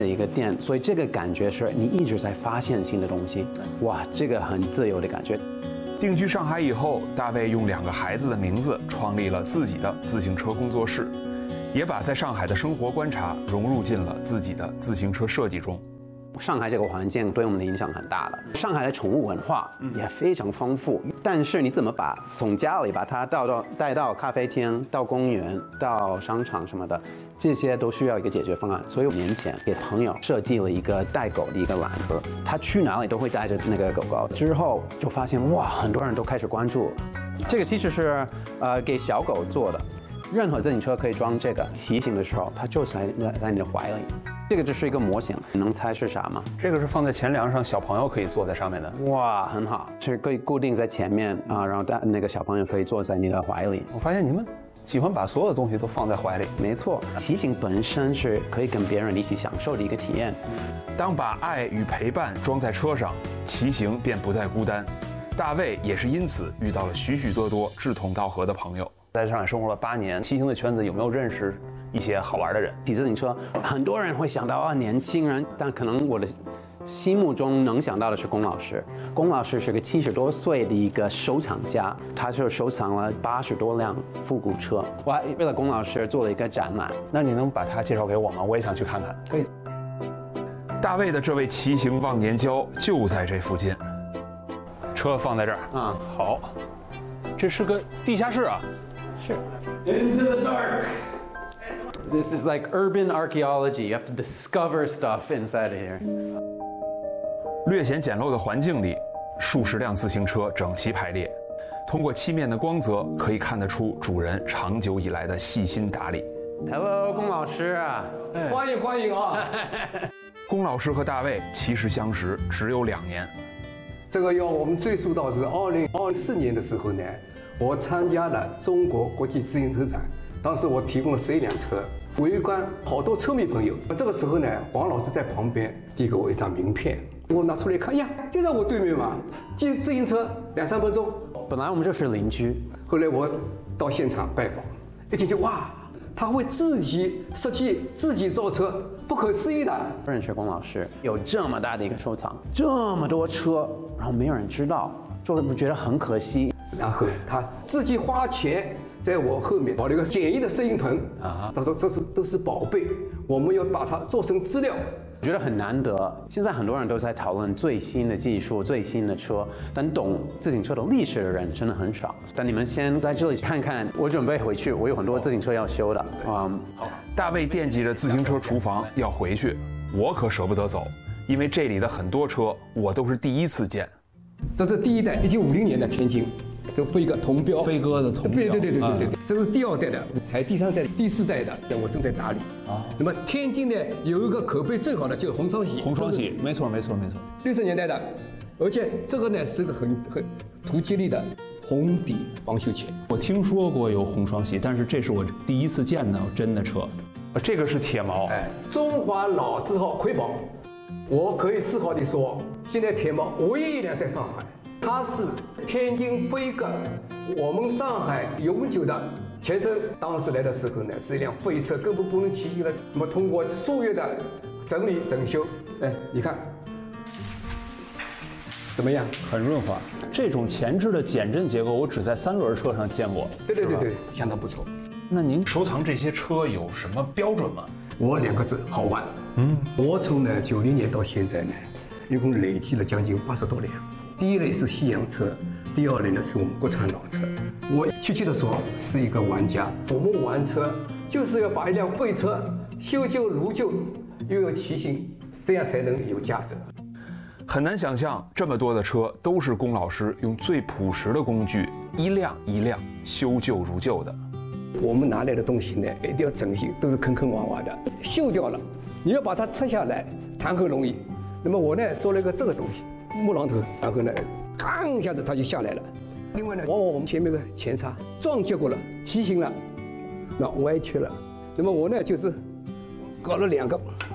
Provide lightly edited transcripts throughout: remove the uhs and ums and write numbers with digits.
的一个店，所以这个感觉是你一直在发现新的东西，哇，这个很自由的感觉。 定居上海以后，大卫用2个孩子的名字创立了自己的自行车工作室，也把在上海的生活观察融入进了自己的自行车设计中。 上海这个环境对我们的影响很大的，上海的宠物文化也非常丰富，但是你怎么从家里把它带到咖啡厅、到公园、到商场什么的，这些都需要一个解决方案。所以5年前给朋友设计了一个带狗的一个篮子，他去哪里都会带着那个狗狗。之后就发现哇，很多人都开始关注了。这个其实是给小狗做的，任何自行车可以装这个，骑行的时候它就在你的怀里。这个就是一个模型，你能猜是啥吗？ 这个是放在前梁上，小朋友可以坐在上面的。 哇，很好，是可以固定在前面啊，然后那个小朋友可以坐在你的怀里。 我发现你们喜欢把所有的东西都放在怀里。 没错，骑行本身是可以跟别人一起享受的一个体验。 当把爱与陪伴装在车上，骑行便不再孤单。大卫也是因此遇到了许许多多志同道合的朋友。在上海生活了8年，骑行的圈子有没有认识一些好玩的人？ 骑自行车，很多人会想到啊，年轻人，但可能我的心目中能想到的是龚老师。龚老师是个70多岁的一个收藏家，他就收藏了80多辆复古车。我还为了龚老师做了一个展览。 那你能把他介绍给我吗？我也想去看看。 可以。 大卫的这位骑行忘年交就在这附近，车放在这儿啊。好，这是个地下室啊。 是。Into the dark. This is like urban archaeology. You have to discover stuff inside of here. 略显简陋的环境里，数十辆自行车整齐排列，通过漆面的光泽，可以看得出主人长久以来的细心打理。 Hello， 龚老师啊， 欢迎啊！ 龚老师和大卫其实相识只有2年。 这个要我们追溯到是2024年的时候呢，我参加了中国国际自行车展，当时我提供了11辆车。围观好多车迷朋友，这个时候呢，黄老师在旁边递给我一张名片，我拿出来看，呀，就在我对面嘛，骑自行车2、3分钟。 本来我们就是邻居， 后来我到现场拜访，一听就哇，他会自己设计、自己造车，不可思议的。 认识龚老师，有这么大的一个收藏，这么多车，然后没有人知道，就会觉得很可惜。 然后他自己花钱。在我后面搞了一个简易的摄影棚啊，他说这都是宝贝，我们要把它做成资料。 我觉得很难得，现在很多人都在讨论最新的技术、最新的车，但懂自行车的历史的人真的很少。但你们先在这里看看，我准备回去，我有很多自行车要修的。 好，大卫惦记着自行车厨房要回去，我可舍不得走，因为这里的很多车我都是第一次见。 这是第1代，1950年的天津。这飞鸽铜标， 飞鸽的铜标， 对，这是第2代的，还第3代、第4代的，我正在打理啊。那么天津呢，有一个口碑最好的就是红双喜， 没错 ，60年代的，而且这个呢是个很图吉利的红底防锈钳。 我听说过有红双喜，但是这是我第一次见到真的车。 这个是铁毛， 中华老字号瑰宝，我可以自豪地说，现在铁毛唯一一辆在上海。它是天津飞鸽，我们上海永久的前身。当时来的时候呢，是一辆废车，根本不能骑行的。那么通过数月的整理整修，你看怎么样？ 很润滑。这种前置的减震结构，我只在3轮车上见过。 对，相当不错。 那您收藏这些车有什么标准吗？ 我2个字：好玩。我从90年到现在呢，一共累计了将近80多辆。第一类是西洋车，第2类呢是我们国产老车。我确切的说是一个玩家。我们玩车就是要把一辆废车修旧如旧，又有骑行，这样才能有价值。 很难想象这么多的车都是龚老师用最朴实的工具一辆一辆修旧如旧的。 我们拿来的东西呢，一定要整齐，都是坑坑洼洼的，锈掉了，你要把它拆下来，谈何容易？那么我呢做了一个这个东西。木榔头，然后呢，吭一下子它就下来了。另外呢，往往我们前面的前叉撞结过了，畸形了，那歪曲了。那么我呢，就是搞了2个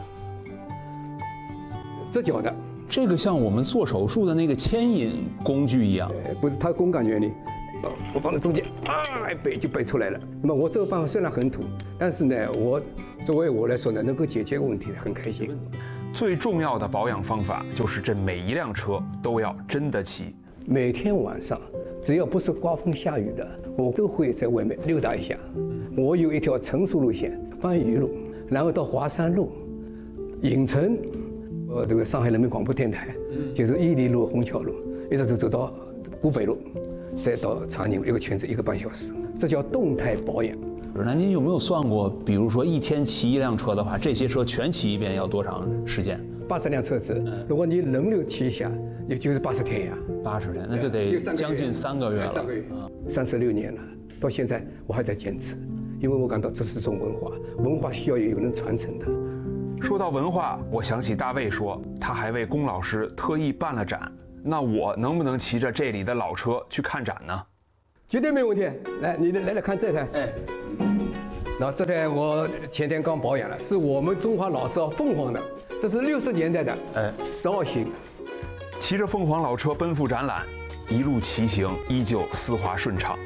折角的。 这个像我们做手术的那个牵引工具一样， 不是它工感原理。 我放在中间，一背就背出来了。那么我这个办法虽然很土，但是呢，作为我来说呢，能够解决问题，很开心。 最重要的保养方法就是这每一辆车都要真的骑。 每天晚上，只要不是刮风下雨的，我都会在外面溜达一下。我有一条成熟路线，番禺路，然后到华山路、影城，这个上海人民广播电台，就是伊犁路、虹桥路，一直走到古北路，再到长宁，一个圈子1个半小时，这叫动态保养。 那您有没有算过，比如说一天骑一辆车的话，这些车全骑一遍要多长时间 ？80辆车子，如果你轮流骑一下，也就是80天呀。 80天，那就得将近3个月了。3个月 ，36年了，到现在我还在坚持，因为我感到这是种文化，文化需要有人传承的。 说到文化，我想起大卫说，他还为龚老师特意办了展。那我能不能骑着这里的老车去看展呢？ 绝对没问题。来，你来看这台。然后这台我前天刚保养了，是我们中华老车凤凰的，这是60年代的12型。 骑着凤凰老车奔赴展览，一路骑行依旧丝滑顺畅。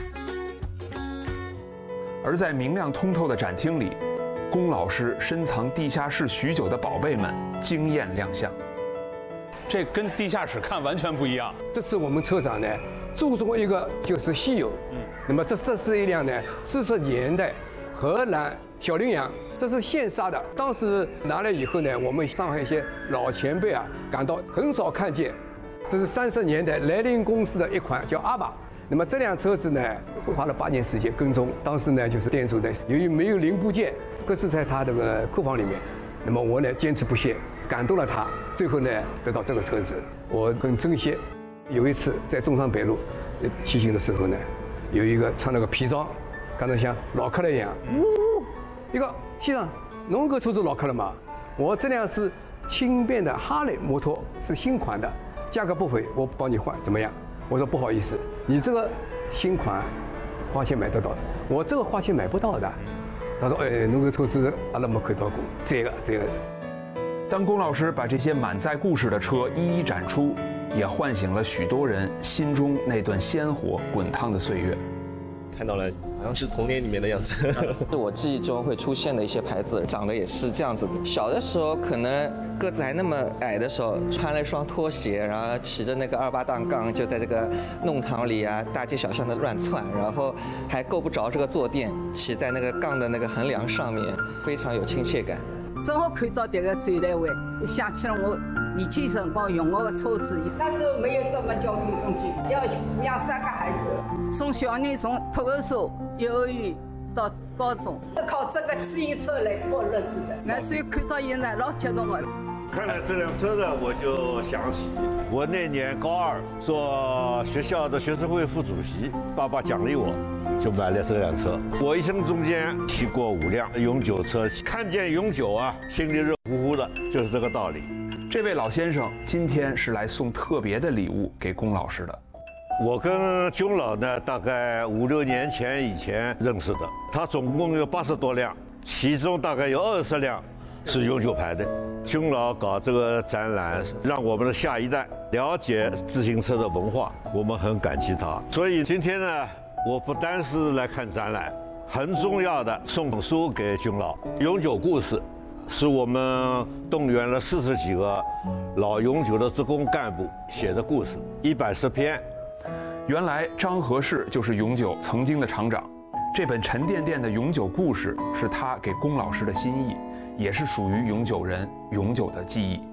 而在明亮通透的展厅里，龚老师深藏地下室许久的宝贝们惊艳亮相。这跟地下室看完全不一样。 这次我们车厂呢注重一个就是稀有，那么这是一辆呢40年代荷兰小羚羊，这是现杀的。当时拿来以后呢，我们上海一些老前辈啊感到很少看见。这是30年代莱茵公司的一款叫阿巴。那么这辆车子呢，花了8年时间跟踪。当时呢，就是店主呢，由于没有零部件，搁置在他这个库房里面。那么我呢坚持不懈，感动了他，最后呢得到这个车子，我很珍惜。有一次在中山北路骑行的时候呢，有一个穿了个皮装，刚才像老客人一样，一个先生，侬个车子老客了吗？我这辆是轻便的哈雷摩托，是新款的，价格不菲，我帮你换，怎么样？我说不好意思，你这个新款花钱买得到的，我这个花钱买不到的。他说：“侬个车子阿拉没看到过，这个。” 当龚老师把这些满载故事的车一一展出，也唤醒了许多人心中那段鲜活滚烫的岁月。 看到了，好像是童年里面的样子。 是我记忆中会出现的一些牌子，长得也是这样子的。小的时候可能个子还那么矮的时候，穿了一双拖鞋，然后骑着那个2.8档杠，就在这个弄堂里啊、大街小巷的乱窜，然后还够不着这个坐垫，骑在那个杠的那个横梁上面，非常有亲切感。 正好看到这个展览会，想起了我年轻辰光用我的车子。那时候没有这么交通工具，要抚养3个孩子，送小人从托儿所、幼儿园到高中，靠这个自行车来过日子的。那所以看到现在老激动的。 看了这辆车呢，我就想起我那年高2做学校的学生会副主席，爸爸奖励我，就买了这辆车。我一生中间骑过5辆永久车，看见永久啊，心里热乎乎的，就是这个道理。 这位老先生今天是来送特别的礼物给龚老师的。 我跟龚老呢，大概5、6年以前认识的。他总共有80多辆，其中大概有20辆是永久牌的。龚老搞这个展览，让我们的下一代了解自行车的文化，我们很感激他。所以今天呢，我不单是来看展览，很重要的送本书给龚老，《永久故事》是我们动员了40几个老永久的职工干部写的故事，110篇。 原来张和世就是永久曾经的厂长，这本沉甸甸的永久故事是他给龚老师的心意，也是属于永久人永久的记忆。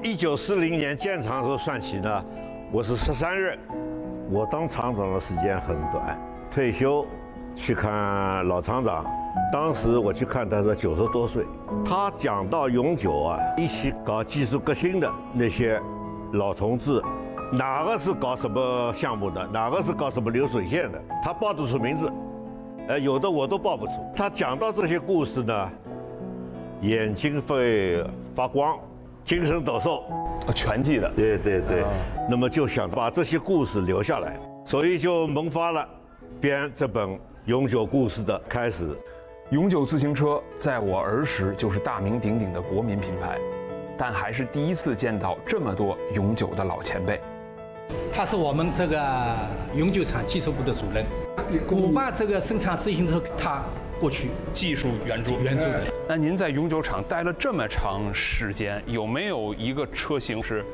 1940年建厂时候算起呢，我是13任，我当厂长的时间很短，退休去看老厂长，当时我去看他是90多岁。他讲到永久啊，一起搞技术革新的那些老同志，哪个是搞什么项目的，哪个是搞什么流水线的，他报得出名字，有的我都报不出。他讲到这些故事呢，眼睛会发光，精神抖擞， 全记得。 对。那么就想把这些故事留下来，所以就萌发了编这本永久故事的开始。 永久自行车在我儿时就是大名鼎鼎的国民品牌，但还是第一次见到这么多永久的老前辈。 他是我们这个永久厂技术部的主任。古巴这个生产自行车，他过去技术援助的。 那您在永久厂待了这么长时间，有没有一个车型是